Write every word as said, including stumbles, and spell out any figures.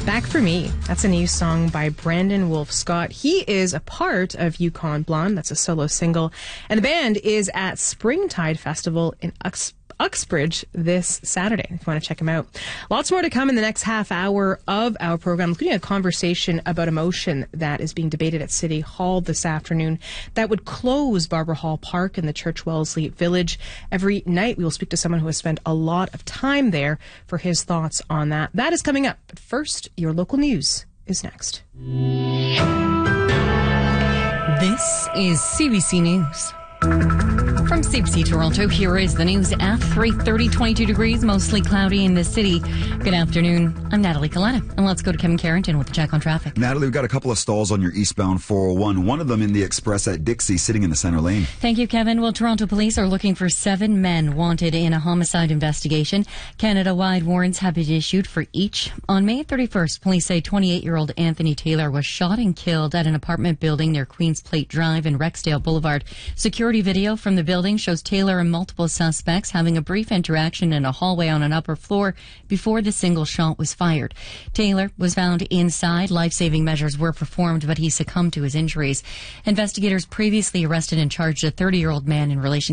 Back for Me. That's a new song by Brandon Wolf Scott. He is a part of Yukon Blonde. That's a solo single. And the band is at Springtide Festival in Ux- Uxbridge this Saturday, if you want to check him out. Lots more to come in the next half hour of our program, including a conversation about a motion that is being debated at City Hall this afternoon that would close Barbara Hall Park in the Church Wellesley Village. Every night we will speak to someone who has spent a lot of time there for his thoughts on that. That is coming up. But first, your local news is next. This is C B C News. From C B C Toronto, here is the news at three thirty, twenty-two degrees, mostly cloudy in the city. Good afternoon. I'm Natalie Coletta, and let's go to Kevin Carrington with a check on traffic. Natalie, we've got a couple of stalls on your eastbound four oh one, one of them in the Express at Dixie, sitting in the center lane. Thank you, Kevin. Well, Toronto police are looking for seven men wanted in a homicide investigation. Canada-wide warrants have been issued for each. On May thirty-first, police say twenty-eight-year-old Anthony Taylor was shot and killed at an apartment building near Queens Plate Drive and Rexdale Boulevard. Security video from the building shows Taylor and multiple suspects having a brief interaction in a hallway on an upper floor before the single shot was fired. Taylor was found inside. Life-saving measures were performed, but he succumbed to his injuries. Investigators previously arrested and charged a thirty-year-old man in relation